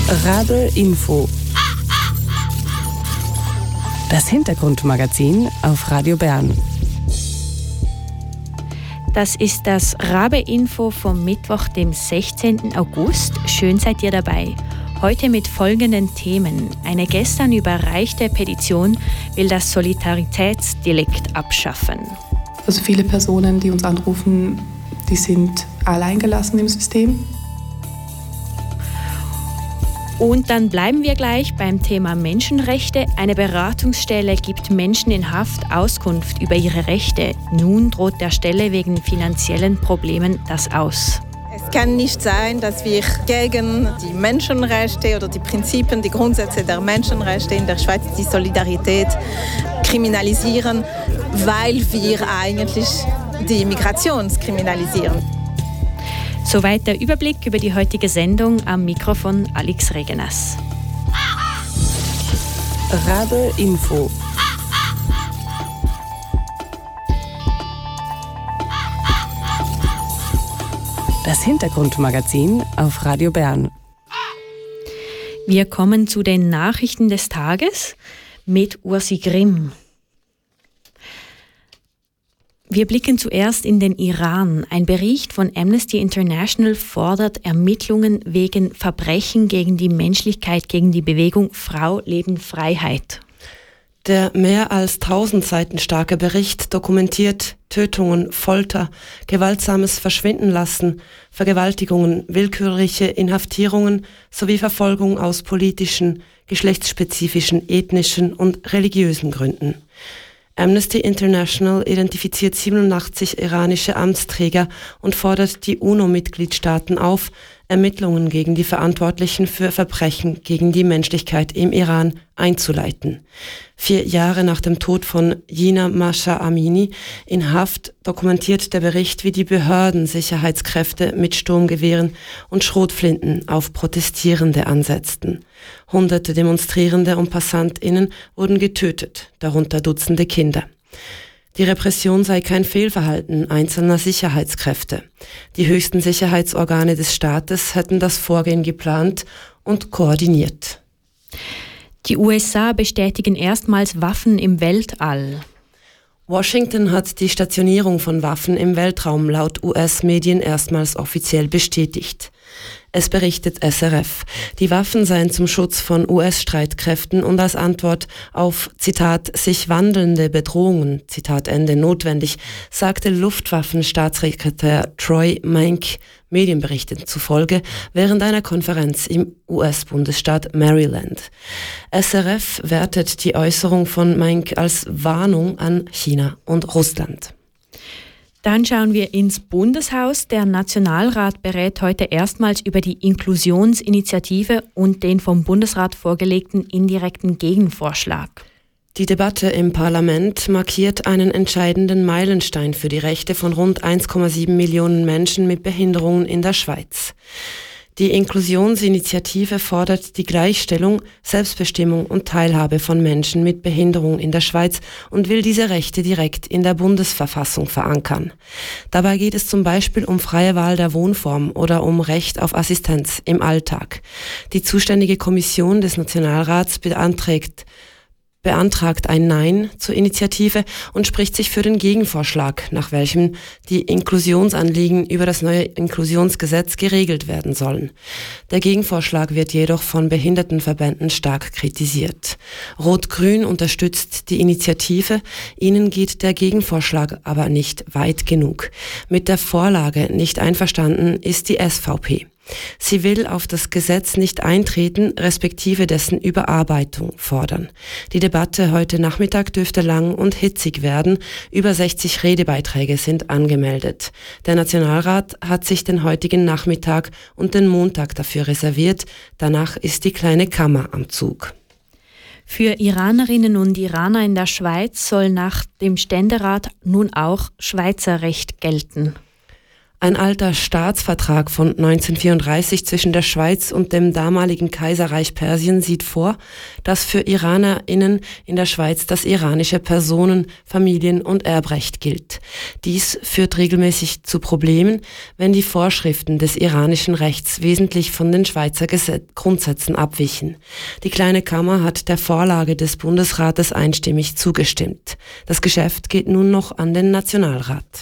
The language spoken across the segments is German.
Rabe Info. Das Hintergrundmagazin auf Radio Bern. Das ist das Rabe Info vom Mittwoch, dem 16. August. Schön seid ihr dabei. Heute mit folgenden Themen. Eine gestern überreichte Petition will das Solidaritätsdelikt abschaffen. Also viele Personen, die uns anrufen, die sind alleingelassen im System. Und dann bleiben wir gleich beim Thema Menschenrechte. Eine Beratungsstelle gibt Menschen in Haft Auskunft über ihre Rechte. Nun droht der Stelle wegen finanziellen Problemen das Aus. Es kann nicht sein, dass wir gegen die Menschenrechte oder die Prinzipien, die Grundsätze der Menschenrechte in der Schweiz, die Solidarität kriminalisieren, weil wir eigentlich die Migration kriminalisieren. Soweit der Überblick über die heutige Sendung. Am Mikrofon Alex Regenas. Rabe Info. Das Hintergrundmagazin auf Radio Bern. Wir kommen zu den Nachrichten des Tages mit Ursi Grimm. Wir blicken zuerst in den Iran. Ein Bericht von Amnesty International fordert Ermittlungen wegen Verbrechen gegen die Menschlichkeit gegen die Bewegung Frau, Leben, Freiheit. Der mehr als 1000 Seiten starke Bericht dokumentiert Tötungen, Folter, gewaltsames Verschwindenlassen, Vergewaltigungen, willkürliche Inhaftierungen sowie Verfolgung aus politischen, geschlechtsspezifischen, ethnischen und religiösen Gründen. Amnesty International identifiziert 87 iranische Amtsträger und fordert die UNO-Mitgliedstaaten auf, Ermittlungen gegen die Verantwortlichen für Verbrechen gegen die Menschlichkeit im Iran einzuleiten. 4 Jahre nach dem Tod von Jina Mahsa Amini in Haft dokumentiert der Bericht, wie die Behörden Sicherheitskräfte mit Sturmgewehren und Schrotflinten auf Protestierende ansetzten. Hunderte Demonstrierende und PassantInnen wurden getötet, darunter Dutzende Kinder. Die Repression sei kein Fehlverhalten einzelner Sicherheitskräfte. Die höchsten Sicherheitsorgane des Staates hätten das Vorgehen geplant und koordiniert. Die USA bestätigen erstmals Waffen im Weltall. Washington hat die Stationierung von Waffen im Weltraum laut US-Medien erstmals offiziell bestätigt. Es berichtet SRF. Die Waffen seien zum Schutz von US-Streitkräften und als Antwort auf, Zitat, sich wandelnde Bedrohungen, Zitat Ende, notwendig, sagte Luftwaffenstaatssekretär Troy Mank Medienberichten zufolge während einer Konferenz im US-Bundesstaat Maryland. SRF wertet die Äußerung von Mank als Warnung an China und Russland. Dann schauen wir ins Bundeshaus. Der Nationalrat berät heute erstmals über die Inklusionsinitiative und den vom Bundesrat vorgelegten indirekten Gegenvorschlag. Die Debatte im Parlament markiert einen entscheidenden Meilenstein für die Rechte von rund 1,7 Millionen Menschen mit Behinderungen in der Schweiz. Die Inklusionsinitiative fordert die Gleichstellung, Selbstbestimmung und Teilhabe von Menschen mit Behinderung in der Schweiz und will diese Rechte direkt in der Bundesverfassung verankern. Dabei geht es zum Beispiel um freie Wahl der Wohnform oder um Recht auf Assistenz im Alltag. Die zuständige Kommission des Nationalrats beantragt ein Nein zur Initiative und spricht sich für den Gegenvorschlag, nach welchem die Inklusionsanliegen über das neue Inklusionsgesetz geregelt werden sollen. Der Gegenvorschlag wird jedoch von Behindertenverbänden stark kritisiert. Rot-Grün unterstützt die Initiative, ihnen geht der Gegenvorschlag aber nicht weit genug. Mit der Vorlage nicht einverstanden ist die SVP. Sie will auf das Gesetz nicht eintreten, respektive dessen Überarbeitung fordern. Die Debatte heute Nachmittag dürfte lang und hitzig werden. Über 60 Redebeiträge sind angemeldet. Der Nationalrat hat sich den heutigen Nachmittag und den Montag dafür reserviert. Danach ist die kleine Kammer am Zug. Für Iranerinnen und Iraner in der Schweiz soll nach dem Ständerat nun auch Schweizer Recht gelten. Ein alter Staatsvertrag von 1934 zwischen der Schweiz und dem damaligen Kaiserreich Persien sieht vor, dass für IranerInnen in der Schweiz das iranische Personen-, Familien- und Erbrecht gilt. Dies führt regelmäßig zu Problemen, wenn die Vorschriften des iranischen Rechts wesentlich von den Schweizer Grundsätzen abwichen. Die Kleine Kammer hat der Vorlage des Bundesrates einstimmig zugestimmt. Das Geschäft geht nun noch an den Nationalrat.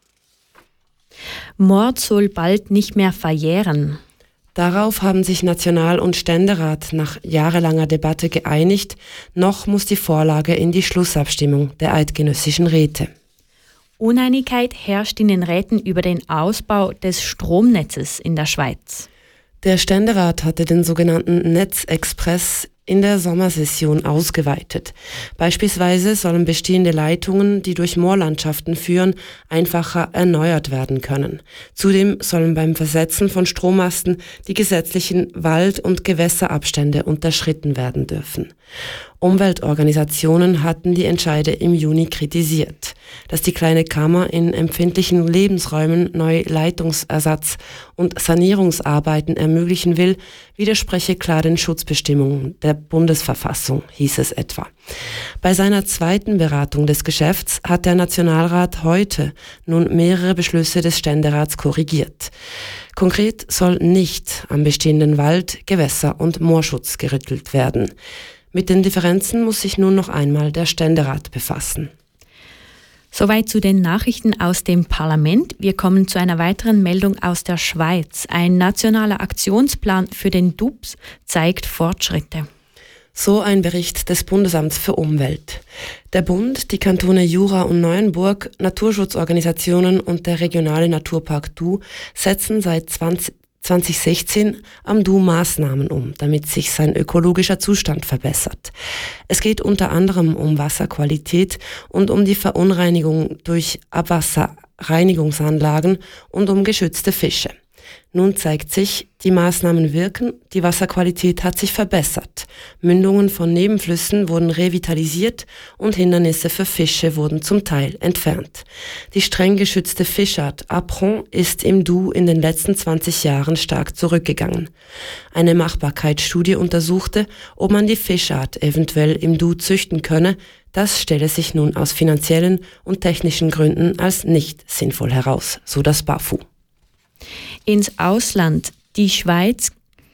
Mord soll bald nicht mehr verjähren. Darauf haben sich National- und Ständerat nach jahrelanger Debatte geeinigt. Noch muss die Vorlage in die Schlussabstimmung der eidgenössischen Räte. Uneinigkeit herrscht in den Räten über den Ausbau des Stromnetzes in der Schweiz. Der Ständerat hatte den sogenannten Netzexpress in der Sommersession ausgeweitet. Beispielsweise sollen bestehende Leitungen, die durch Moorlandschaften führen, einfacher erneuert werden können. Zudem sollen beim Versetzen von Strommasten die gesetzlichen Wald- und Gewässerabstände unterschritten werden dürfen. Umweltorganisationen hatten die Entscheide im Juni kritisiert. Dass die Kleine Kammer in empfindlichen Lebensräumen neue Leitungsersatz- und Sanierungsarbeiten ermöglichen will, widerspreche klar den Schutzbestimmungen der Bundesverfassung, hieß es etwa. Bei seiner zweiten Beratung des Geschäfts hat der Nationalrat heute nun mehrere Beschlüsse des Ständerats korrigiert. Konkret soll nicht am bestehenden Wald-, Gewässer- und Moorschutz gerüttelt werden. Mit den Differenzen muss sich nun noch einmal der Ständerat befassen. Soweit zu den Nachrichten aus dem Parlament. Wir kommen zu einer weiteren Meldung aus der Schweiz. Ein nationaler Aktionsplan für den DUBS zeigt Fortschritte. So ein Bericht des Bundesamts für Umwelt. Der Bund, die Kantone Jura und Neuenburg, Naturschutzorganisationen und der regionale Naturpark Du setzen seit 2016 am Du Maßnahmen um, damit sich sein ökologischer Zustand verbessert. Es geht unter anderem um Wasserqualität und um die Verunreinigung durch Abwasserreinigungsanlagen und um geschützte Fische. Nun zeigt sich, die Maßnahmen wirken, die Wasserqualität hat sich verbessert. Mündungen von Nebenflüssen wurden revitalisiert und Hindernisse für Fische wurden zum Teil entfernt. Die streng geschützte Fischart Apron ist im Du in den letzten 20 Jahren stark zurückgegangen. Eine Machbarkeitsstudie untersuchte, ob man die Fischart eventuell im Du züchten könne. Das stelle sich nun aus finanziellen und technischen Gründen als nicht sinnvoll heraus, so das BAFU. Ins Ausland. Die Schweiz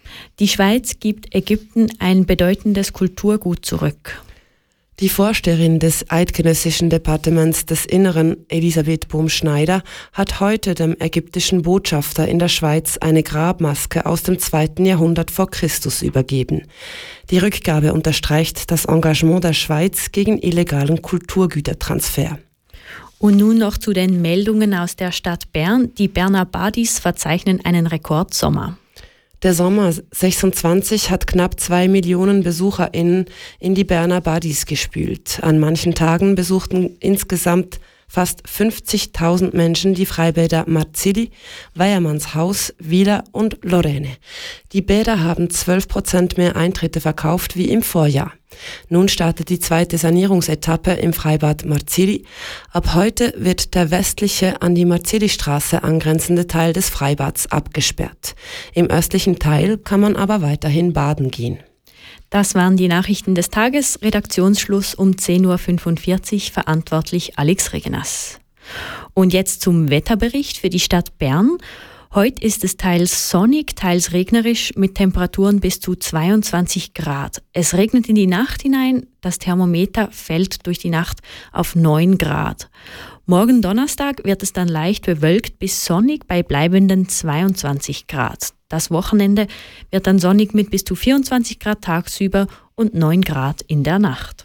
gibt Ägypten ein bedeutendes Kulturgut zurück. Die Vorsteherin des Eidgenössischen Departements des Inneren, Elisabeth Bohm-Schneider, hat heute dem ägyptischen Botschafter in der Schweiz eine Grabmaske aus dem 2. Jahrhundert vor Christus übergeben. Die Rückgabe unterstreicht das Engagement der Schweiz gegen illegalen Kulturgütertransfer. Und nun noch zu den Meldungen aus der Stadt Bern. Die Berner Badis verzeichnen einen Rekordsommer. Der Sommer 26 hat knapp 2 Millionen BesucherInnen in die Berner Badis gespült. An manchen Tagen besuchten insgesamt fast 50.000 Menschen die Freibäder Marzili, Weiermannshaus, Wieler und Lorraine. Die Bäder haben 12% mehr Eintritte verkauft wie im Vorjahr. Nun startet die zweite Sanierungsetappe im Freibad Marzili. Ab heute wird der westliche an die Marzili-Straße angrenzende Teil des Freibads abgesperrt. Im östlichen Teil kann man aber weiterhin baden gehen. Das waren die Nachrichten des Tages. Redaktionsschluss um 10.45 Uhr, verantwortlich Alex Regenas. Und jetzt zum Wetterbericht für die Stadt Bern. Heute ist es teils sonnig, teils regnerisch mit Temperaturen bis zu 22 Grad. Es regnet in die Nacht hinein, das Thermometer fällt durch die Nacht auf 9 Grad. Morgen Donnerstag wird es dann leicht bewölkt bis sonnig bei bleibenden 22 Grad. Das Wochenende wird dann sonnig mit bis zu 24 Grad tagsüber und 9 Grad in der Nacht.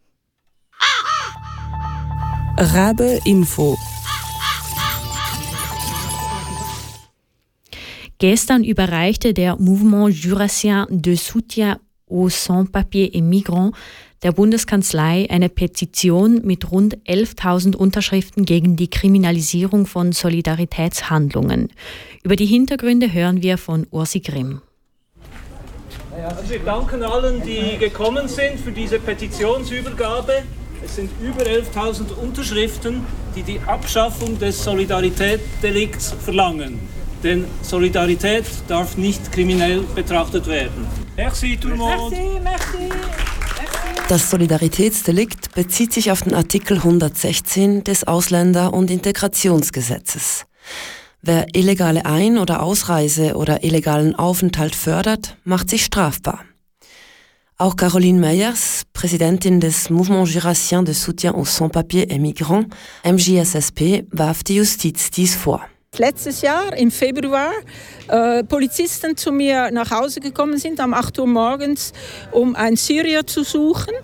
Rabe Info. Gestern überreichte der Mouvement Jurassien de Soutien aux Sans-Papiers et Migrants der Bundeskanzlei eine Petition mit rund 11.000 Unterschriften gegen die Kriminalisierung von Solidaritätshandlungen. Über die Hintergründe hören wir von Ursi Grimm. Also wir danken allen, die gekommen sind für diese Petitionsübergabe. Es sind über 11.000 Unterschriften, die die Abschaffung des Solidaritätsdelikts verlangen. Denn Solidarität darf nicht kriminell betrachtet werden. Merci tout le monde. Merci. Das Solidaritätsdelikt bezieht sich auf den Artikel 116 des Ausländer- und Integrationsgesetzes. Wer illegale Ein- oder Ausreise oder illegalen Aufenthalt fördert, macht sich strafbar. Auch Caroline Meyers, Präsidentin des Mouvement Jurassien de Soutien aux Sans-Papiers et Migrants, MJSSP, warf die Justiz dies vor. Letztes Jahr im Februar Polizisten zu mir nach Hause gekommen sind, um 8 Uhr morgens, um einen Syrier zu suchen,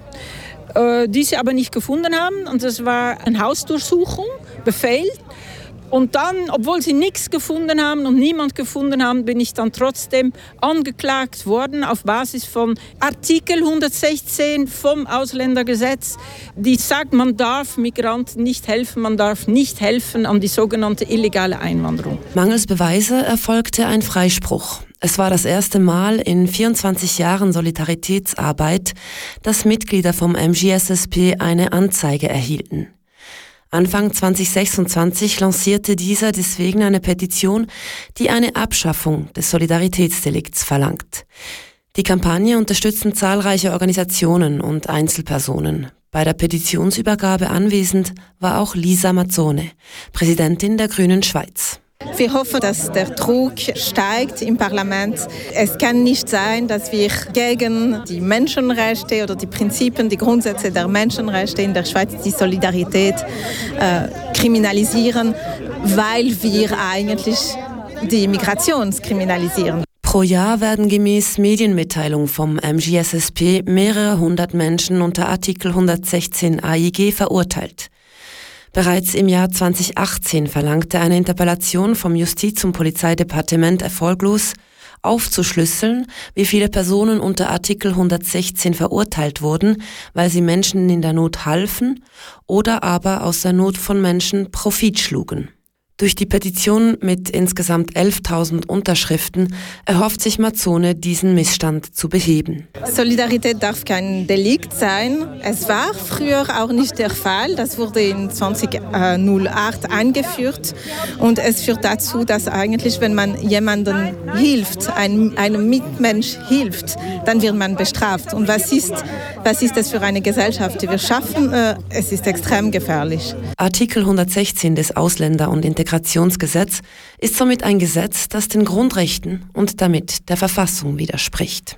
die sie aber nicht gefunden haben. Und das war eine Hausdurchsuchung, Befehl. Und dann, obwohl sie nichts gefunden haben und niemand gefunden haben, bin ich dann trotzdem angeklagt worden auf Basis von Artikel 116 vom Ausländergesetz, die sagt, man darf Migranten nicht helfen, man darf nicht helfen an die sogenannte illegale Einwanderung. Mangels Beweise erfolgte ein Freispruch. Es war das erste Mal in 24 Jahren Solidaritätsarbeit, dass Mitglieder vom MJSSP eine Anzeige erhielten. Anfang 2026 lancierte dieser deswegen eine Petition, die eine Abschaffung des Solidaritätsdelikts verlangt. Die Kampagne unterstützen zahlreiche Organisationen und Einzelpersonen. Bei der Petitionsübergabe anwesend war auch Lisa Mazzone, Präsidentin der Grünen Schweiz. Wir hoffen, dass der Druck steigt im Parlament. Es kann nicht sein, dass wir gegen die Menschenrechte oder die Prinzipien, die Grundsätze der Menschenrechte in der Schweiz, die Solidarität kriminalisieren, weil wir eigentlich die Migration kriminalisieren. Pro Jahr werden gemäß Medienmitteilung vom MJSSP mehrere hundert Menschen unter Artikel 116 AIG verurteilt. Bereits im Jahr 2018 verlangte eine Interpellation vom Justiz- und Polizeidepartement erfolglos, aufzuschlüsseln, wie viele Personen unter Artikel 116 verurteilt wurden, weil sie Menschen in der Not halfen oder aber aus der Not von Menschen Profit schlugen. Durch die Petition mit insgesamt 11.000 Unterschriften erhofft sich Mazzone, diesen Missstand zu beheben. Solidarität darf kein Delikt sein. Es war früher auch nicht der Fall. Das wurde in 2008 eingeführt. Und es führt dazu, dass eigentlich, wenn man jemandem hilft, einem Mitmensch hilft, dann wird man bestraft. Und was ist das für eine Gesellschaft, die wir schaffen? Es ist extrem gefährlich. Artikel 116 des Ausländer- und Integrationsgesetz ist somit ein Gesetz, das den Grundrechten und damit der Verfassung widerspricht.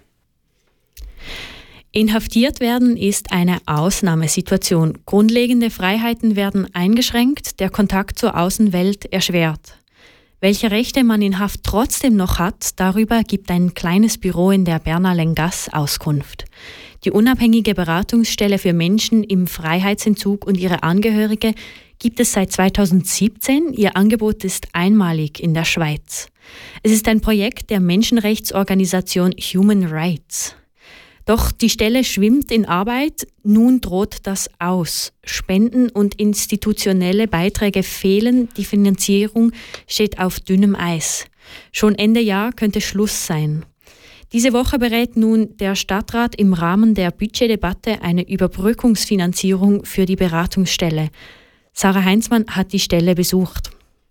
Inhaftiert werden ist eine Ausnahmesituation. Grundlegende Freiheiten werden eingeschränkt, der Kontakt zur Außenwelt erschwert. Welche Rechte man in Haft trotzdem noch hat, darüber gibt ein kleines Büro in der Berner Lengasse Auskunft. Die unabhängige Beratungsstelle für Menschen im Freiheitsentzug und ihre Angehörige gibt es seit 2017. Ihr Angebot ist einmalig in der Schweiz. Es ist ein Projekt der Menschenrechtsorganisation Human Rights. Doch die Stelle schwimmt in Arbeit, nun droht das aus. Spenden und institutionelle Beiträge fehlen, die Finanzierung steht auf dünnem Eis. Schon Ende Jahr könnte Schluss sein. Diese Woche berät nun der Stadtrat im Rahmen der Budgetdebatte eine Überbrückungsfinanzierung für die Beratungsstelle. Sarah Heinzmann hat die Stelle besucht.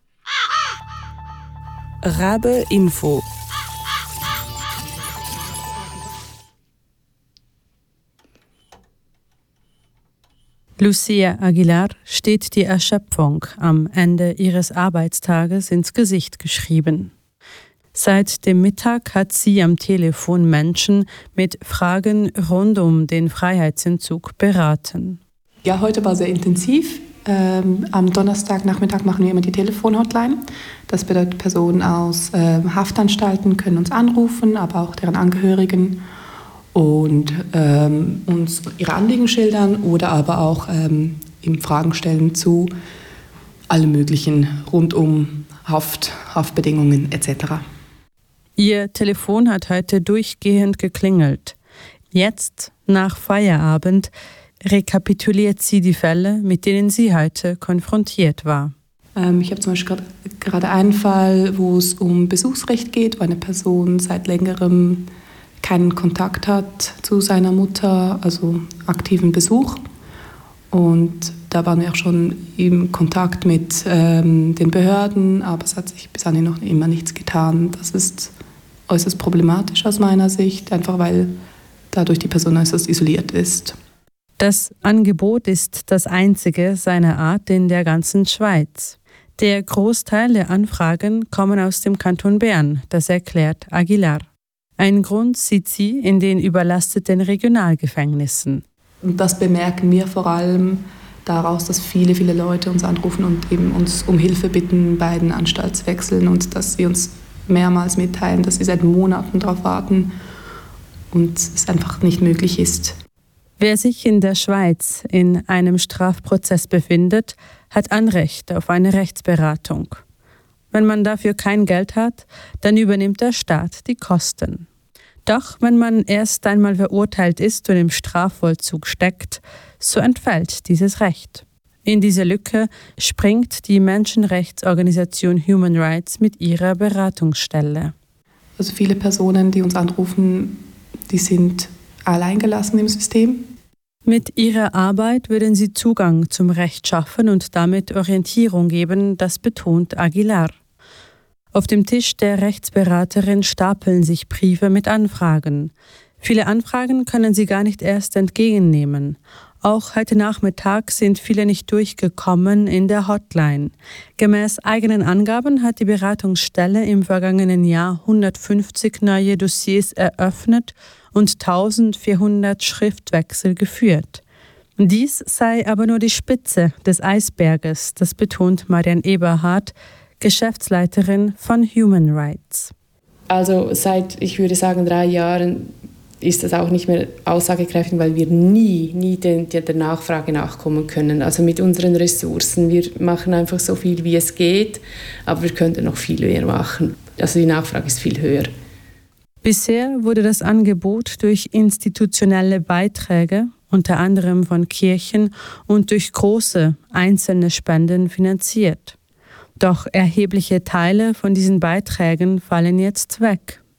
Rabe Info. Lucia Aguilar steht die Erschöpfung am Ende ihres Arbeitstages ins Gesicht geschrieben. Seit dem Mittag hat sie am Telefon Menschen mit Fragen rund um den Freiheitsentzug beraten. Ja, heute war sehr intensiv. Am Donnerstagnachmittag machen wir immer die Telefonhotline. Das bedeutet, Personen aus Haftanstalten können uns anrufen, aber auch deren Angehörigen und uns ihre Anliegen schildern oder aber auch eben Fragen stellen zu allem Möglichen rund um Haft, Haftbedingungen etc. Ihr Telefon hat heute durchgehend geklingelt. Jetzt, nach Feierabend, rekapituliert sie die Fälle, mit denen sie heute konfrontiert war. Ich habe zum Beispiel gerade einen Fall, wo es um Besuchsrecht geht, wo eine Person seit längerem keinen Kontakt hat zu seiner Mutter, also aktiven Besuch. Und da waren wir auch schon im Kontakt mit den Behörden, aber es hat sich bis dahin noch immer nichts getan. Das ist äußerst problematisch aus meiner Sicht, einfach weil dadurch die Person äußerst isoliert ist. Das Angebot ist das einzige seiner Art in der ganzen Schweiz. Der Großteil der Anfragen kommen aus dem Kanton Bern, das erklärt Aguilar. Ein Grund sieht sie in den überlasteten Regionalgefängnissen. Und das bemerken wir vor allem daraus, dass viele, viele Leute uns anrufen und eben uns um Hilfe bitten bei den Anstaltswechseln und dass sie uns mehrmals mitteilen, dass sie seit Monaten darauf warten und es einfach nicht möglich ist. Wer sich in der Schweiz in einem Strafprozess befindet, hat Anrecht auf eine Rechtsberatung. Wenn man dafür kein Geld hat, dann übernimmt der Staat die Kosten. Doch wenn man erst einmal verurteilt ist und im Strafvollzug steckt, so entfällt dieses Recht. In diese Lücke springt die Menschenrechtsorganisation Human Rights mit ihrer Beratungsstelle. Also viele Personen, die uns anrufen, die sind alleingelassen im System. Mit ihrer Arbeit würden sie Zugang zum Recht schaffen und damit Orientierung geben, das betont Aguilar. Auf dem Tisch der Rechtsberaterin stapeln sich Briefe mit Anfragen. Viele Anfragen können sie gar nicht erst entgegennehmen. Auch heute Nachmittag sind viele nicht durchgekommen in der Hotline. Gemäß eigenen Angaben hat die Beratungsstelle im vergangenen Jahr 150 neue Dossiers eröffnet und 1400 Schriftwechsel geführt. Dies sei aber nur die Spitze des Eisberges, das betont Marianne Eberhardt, Geschäftsleiterin von Human Rights. Also seit, ich würde sagen, 3 Jahren ist das auch nicht mehr aussagekräftig, weil wir nie der Nachfrage nachkommen können. Also mit unseren Ressourcen. Wir machen einfach so viel, wie es geht, aber wir könnten noch viel mehr machen. Also die Nachfrage ist viel höher. Bisher wurde das Angebot durch institutionelle Beiträge, unter anderem von Kirchen, und durch große einzelne Spenden finanziert. Doch erhebliche Teile von diesen Beiträgen fallen jetzt weg.